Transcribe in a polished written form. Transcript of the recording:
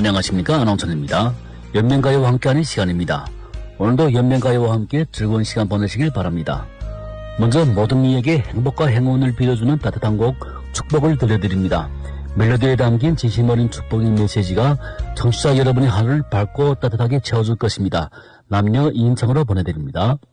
안녕하십니까, 아나운서입니다. 연맹가요와 함께하는 시간입니다. 오늘도 연맹가요와 함께 즐거운 시간 보내시길 바랍니다. 먼저 모든 이에게 행복과 행운을 빌어주는 따뜻한 곡 축복을 들려드립니다. 멜로디에 담긴 진심 어린 축복의 메시지가 청취자 여러분의 하루를 밝고 따뜻하게 채워줄 것입니다. 남녀 2인칭으로 보내드립니다.